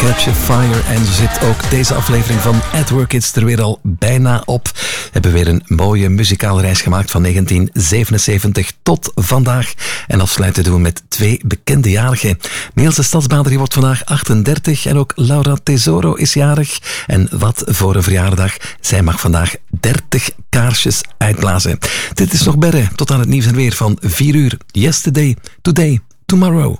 Catch a Fire. En zo zit ook deze aflevering van At Work It's er weer al bijna op. We hebben weer een mooie muzikale reis gemaakt van 1977 tot vandaag. En afsluiten doen we met 2 bekende jarigen. Niels de Stadsbader die wordt vandaag 38 en ook Laura Tesoro is jarig. En wat voor een verjaardag. Zij mag vandaag 30 kaarsjes uitblazen. Dit is nog Berre. Tot aan het nieuws en weer van 4 uur. Yesterday, today, tomorrow.